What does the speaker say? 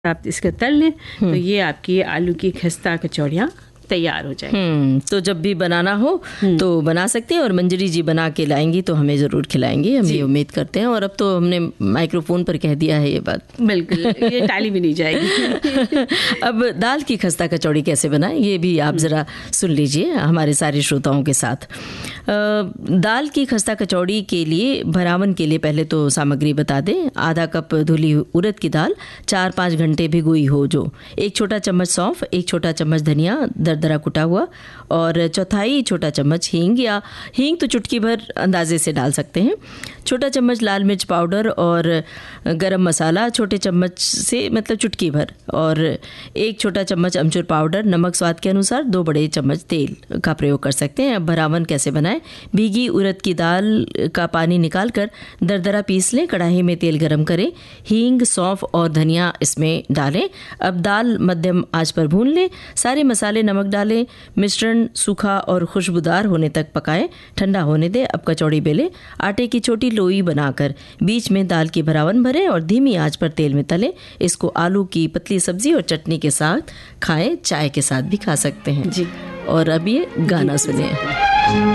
आप इसको तल लें तो ये आपकी आलू की खस्ता कचौड़ियाँ तैयार हो जाएगी। तो जब भी बनाना हो तो बना सकते हैं, और मंजरी जी बना के लाएंगी तो हमें ज़रूर खिलाएंगी, हम ये उम्मीद करते हैं। और अब तो हमने माइक्रोफोन पर कह दिया है ये बात, बिल्कुल ये टाली भी नहीं जाएगी। अब दाल की खस्ता कचौड़ी कैसे बनाएं ये भी आप ज़रा सुन लीजिए हमारे सारे श्रोताओं के साथ। दाल की खस्ता कचौड़ी के लिए भरावन के लिए पहले तो सामग्री बता दें। आधा कप धुली उड़द की दाल 4-5 घंटे भिगोई हो जो, 1 छोटा चम्मच सौंफ, 1 छोटा चम्मच धनिया दरदरा कुटा हुआ, और 1/4 छोटा चम्मच हींग, या हींग तो चुटकी भर अंदाजे से डाल सकते हैं, छोटा चम्मच लाल मिर्च पाउडर, और गरम मसाला छोटे चम्मच से मतलब चुटकी भर, और 1 छोटा चम्मच अमचूर पाउडर, नमक स्वाद के अनुसार, 2 बड़े चम्मच तेल का प्रयोग कर सकते हैं। अब भरावन कैसे बनाएं। भीगी उड़द की दाल का पानी निकालकर दरदरा पीस लें, कढ़ाई में तेल गरम करें, हींग सौंफ और धनिया इसमें डालें। अब दाल मध्यम आंच पर भून लें, सारे मसाले नमक डालें, मिश्रण सूखा और खुशबूदार होने तक पकाएं, ठंडा होने दें। अब कचौड़ी बेलें, आटे की छोटी लोई बनाकर बीच में दाल की भरावन भरें और धीमी आंच पर तेल में तलें। इसको आलू की पतली सब्जी और चटनी के साथ खाएं, चाय के साथ भी खा सकते हैं जी। और अब ये गाना सुनिए।